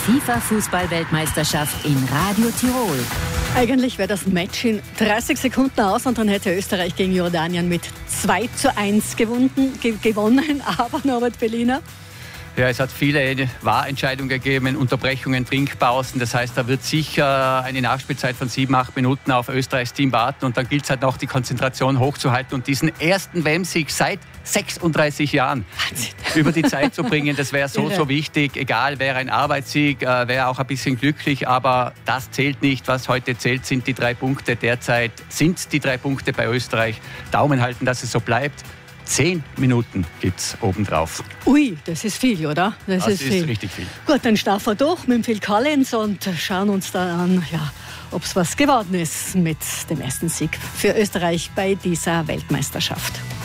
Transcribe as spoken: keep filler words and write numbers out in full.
FIFA-Fußball-Weltmeisterschaft in Radio Tirol. Eigentlich wäre das Match in dreißig Sekunden aus und dann hätte Österreich gegen Jordanien mit zwei zu eins gewonnen, ge- gewonnen. Aber Norbert Belliner? Ja, es hat viele Wahrentscheidungen gegeben, Unterbrechungen, Trinkpausen. Das heißt, da wird sicher eine Nachspielzeit von sieben, acht Minuten auf Österreichs Team warten. Und dann gilt es halt noch, die Konzentration hochzuhalten und diesen ersten W M-Sieg seit sechsunddreißig Jahren über die Zeit zu bringen. Das wäre so, so wichtig. Egal, wäre ein Arbeitssieg, äh, wäre auch ein bisschen glücklich. Aber das zählt nicht. Was heute zählt, sind die drei Punkte. Derzeit sind die drei Punkte bei Österreich. Daumen halten, dass es so bleibt. Zehn Minuten gibt's obendrauf. Ui, das ist viel, oder? Das, das ist, ist richtig viel. Gut, dann starten wir durch mit Phil Collins und schauen uns da an, ja, ob es was geworden ist mit dem ersten Sieg für Österreich bei dieser Weltmeisterschaft.